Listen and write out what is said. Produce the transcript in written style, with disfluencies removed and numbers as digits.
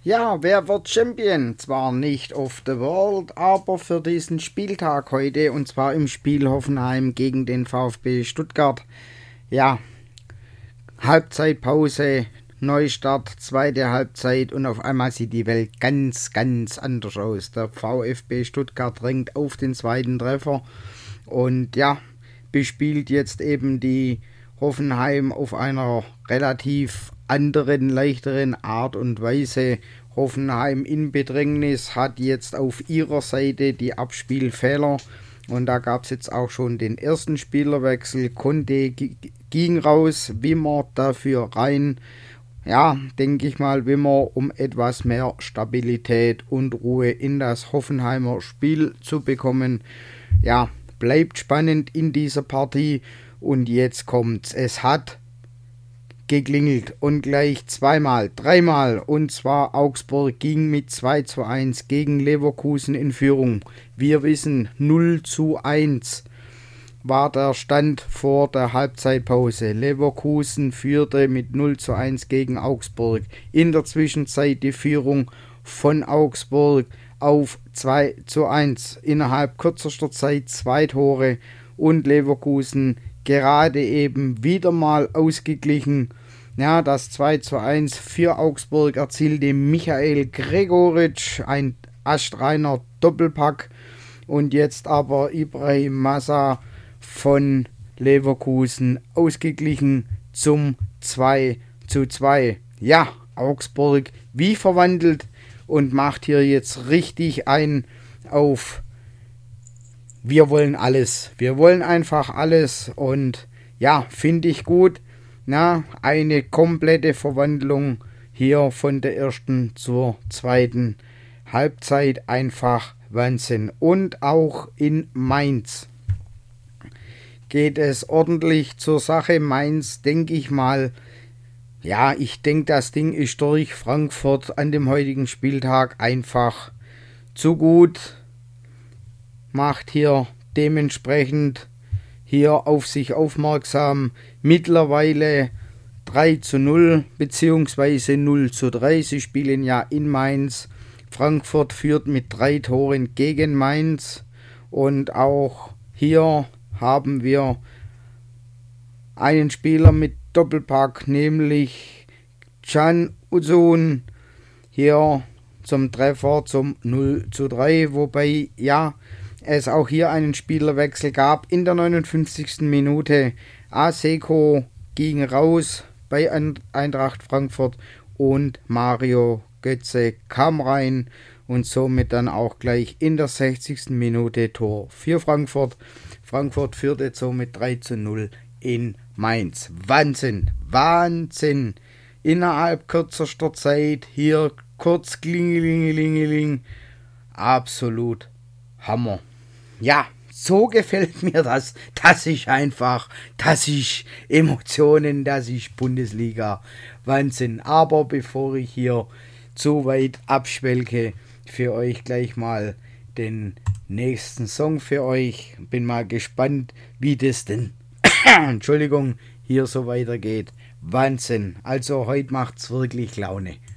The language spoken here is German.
Ja, wer wird Champion? Zwar nicht of the World, aber für diesen Spieltag heute, und zwar im Spiel Hoffenheim gegen den VfB Stuttgart. Ja, Halbzeitpause, Neustart, zweite Halbzeit und auf einmal sieht die Welt ganz, ganz anders aus. Der VfB Stuttgart drängt auf den zweiten Treffer und ja, bespielt jetzt eben die Hoffenheim auf einer relativ anderen, leichteren Art und Weise. Hoffenheim in Bedrängnis hat jetzt auf ihrer Seite die Abspielfehler und da gab es jetzt auch schon den ersten Spielerwechsel. Conte ging raus, Wimmer dafür rein. Ja, denke ich mal, Wimmer, um etwas mehr Stabilität und Ruhe in das Hoffenheimer Spiel zu bekommen. Ja, bleibt spannend in dieser Partie und jetzt kommt's. Es hat geklingelt und gleich zweimal, dreimal, und zwar Augsburg ging mit 2:1 gegen Leverkusen in Führung. Wir wissen, 0:1 war der Stand vor der Halbzeitpause. Leverkusen führte mit 0:1 gegen Augsburg. In der Zwischenzeit die Führung von Augsburg auf 2:1. Innerhalb kürzester Zeit 2 Tore und Leverkusen gerade eben wieder mal ausgeglichen. Ja, das 2:1 für Augsburg erzielte Michael Gregoritsch, ein astreiner Doppelpack. Und jetzt aber Ibrahim Massa von Leverkusen ausgeglichen zum 2:2. Ja, Augsburg wie verwandelt und macht hier jetzt richtig ein auf wir wollen alles. Wir wollen einfach alles und ja, finde ich gut. Na, eine komplette Verwandlung hier von der ersten zur zweiten Halbzeit, einfach Wahnsinn. Und auch in Mainz geht es ordentlich zur Sache. Mainz, denke ich mal, ja, ich denke, das Ding ist durch. Frankfurt an dem heutigen Spieltag einfach zu gut. Macht hier dementsprechend hier auf sich aufmerksam. Mittlerweile 3:0 bzw. 0:3. Sie spielen ja in Mainz. Frankfurt führt mit 3 Toren gegen Mainz. Und auch hier haben wir einen Spieler mit Doppelpack, nämlich Can Uzun hier zum Treffer zum 0:3. Wobei, ja, es auch hier einen Spielerwechsel gab. In der 59. Minute Aseko ging raus bei Eintracht Frankfurt und Mario Götze kam rein und somit dann auch gleich in der 60. Minute Tor für Frankfurt. Frankfurt führte somit 3:0 in Mainz. Wahnsinn, Wahnsinn. Innerhalb kürzester Zeit hier kurz klingelingelingeling. Absolut Hammer. Ja, so gefällt mir das. Das ist Emotionen, das ist Bundesliga. Wahnsinn. Aber bevor ich hier zu weit abschwelke, für euch gleich mal den nächsten Song für euch. Bin mal gespannt, wie das denn, Entschuldigung, hier so weitergeht. Wahnsinn. Also heute macht's wirklich Laune.